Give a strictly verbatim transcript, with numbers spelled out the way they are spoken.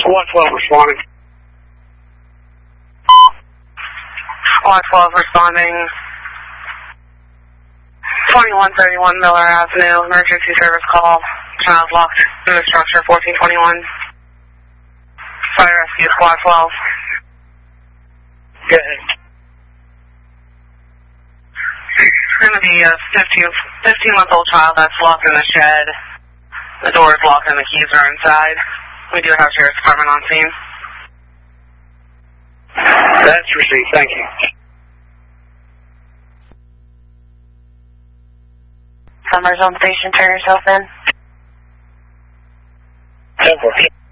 Squad twelve responding. Squad twelve responding. twenty-one thirty-one Miller Avenue, emergency service call. Child locked in the structure, fourteen twenty-one. Fire rescue, Squad twelve. Go ahead. It's going to be a fifteen month old child that's locked in the shed. The door is locked and the keys are inside. We do have Sheriff's Department on scene. That's received, thank you. Summer Zone Station, turn yourself in. ten four.